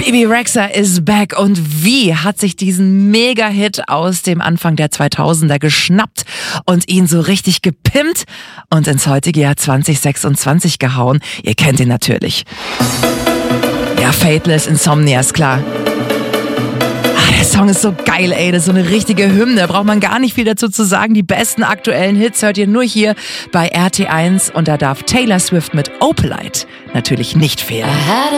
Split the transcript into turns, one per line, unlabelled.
Bebe Rexha is back und wie hat sich diesen Mega-Hit aus dem Anfang der 2000er geschnappt und ihn so richtig gepimpt und ins heutige Jahr 2026 gehauen. Ihr kennt ihn natürlich. Ja, Fateless, Insomnia, ist klar. Der Song ist so geil, ey, das ist so eine richtige Hymne, braucht man gar nicht viel dazu zu sagen. Die besten aktuellen Hits hört ihr nur hier bei RT1 und da darf Taylor Swift mit Opalite natürlich nicht fehlen.